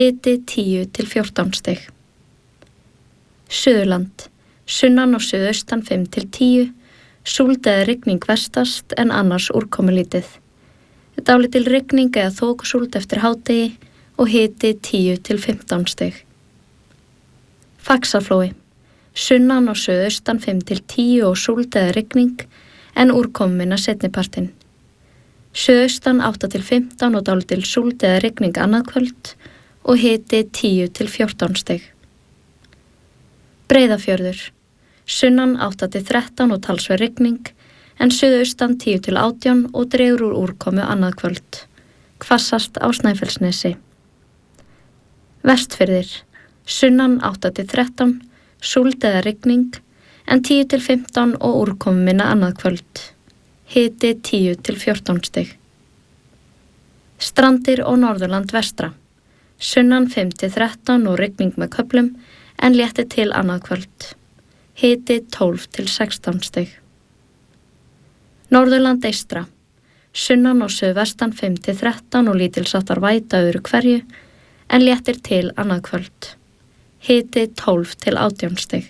Hiti 10 til 14 stig. Suðurland, sunnan og suðaustan 5 til 10, súld eða rigning vestast en annars úrkomulítið. Dálítil rigning eða þokusúld eftir hádegi og hiti 10 til 15 stig. Faxaflói, sunnan og suðaustan 5 til 10 og súld eða rigning en úrkomuna seinnipartinn. Suðaustan 8 til 15 og dálítil súld eða rigning annað kvöld og hiti 10 til 14 stig. Breiðafjörður, sunnan 8 til 13 og talsverð rigning en suðaustan 10 til 18 og dregur úr úrkomu annað kvöld. Hvassast á Snæfellsnesi. Vestfirðir, sunnan 8 til 13, súld eða rigning en 10 til 15 og úrkomu minna annað kvöld. Hiti 10 til 14 stig. Strandir og Norðurland vestra. Sunnan 5 til 13 og rigning með köflum en létti til annað kvöld. Hiti 12 til 16 stig. Norðurland eystra. Sunnan og suðvestan 5 til 13 og lítilsháttar væta öðru hverju en léttir til annað kvöld. Hiti 12 til 18 stig.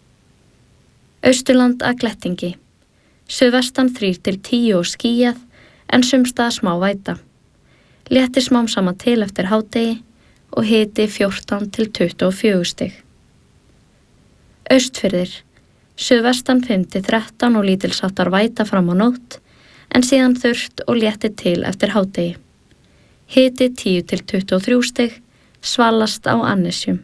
Austurland að glettingi. Suðvestan 3 til 10 og skýjað en sumstaðar smá væta. Léttir smám saman til eftir hádegi og hiti 14 til 24 stig. Austfirðir, suðvestan 5 til 13 og lítilsháttar væta fram á nótt en síðan þurrt og léttir til eftir hádegi. Hiti 10 til 23 stig, svalast á Annesjum.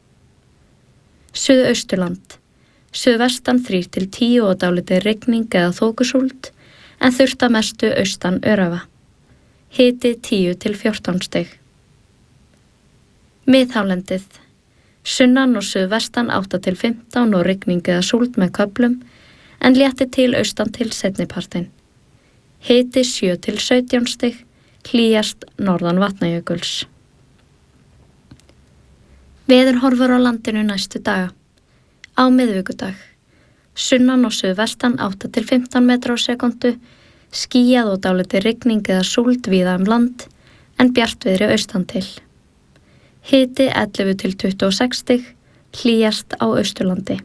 Suðausturland, suðvestan 3 til 10 og dálítið rigning eða þokusúld en þurrt að mestu austan Öræfa. Hiti 10 til 14 stig. Miðhálendið, sunnan og suðvestan 8 til 15 og rigning eða súld með köflum en léttir til austan til seinnipartinn. Hiti 7 til 17 stig, hlýjast norðan Vatnajökuls. Veðurhorfur á landinu næstu daga. Á miðvikudag, sunnan og suðvestan 8 til 15 metra á sekundu, skýjað og dálítið rigning eða súld víða land en bjartviðri austan til. Hiti 11 til 26 stig, hlýjast á Austurlandi.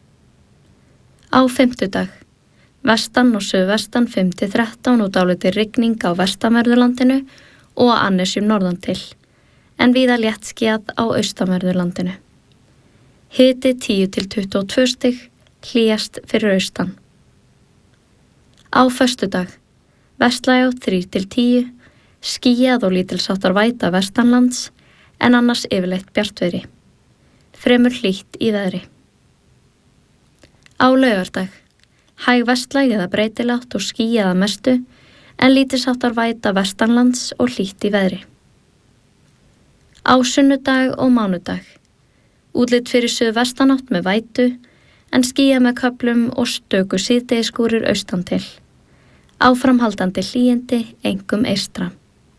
Á fimmtudag, vestan og suðvestan 5 til 13 og dálítið rigning á vestanverðurlandinu og á Annesjum norðan til, en víða léttskýjað á austanverðurlandinu. Hiti 10 til 22 stig, hlýjast fyrir austan. Á föstudag, vestlæg 3 til 10, skýjað og lítilsháttar væta vestanlands, en annars yfirleitt bjartviðri. Fremur hlýtt í veðri. Á laugardag, hæg vestlæg eða breytilátt og skýjað að mestu, en lítilsháttar væta vestanlands og hlýtt í veðri. Á sunnudag og mánudag, útlit fyrir suðvestanátt með vætu, en skýjað með köflum og stöku síðdegisskúrir austan til. Áframhaldandi hlýindi, einkum eystra.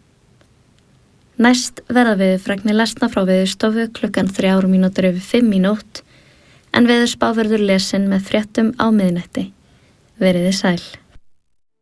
Næst verða veðurfregnir lesnar frá Veðurstofu klukkan 3:05 í nótt, en veðurspá verður lesin með fréttum á miðnætti. Veriði sæl.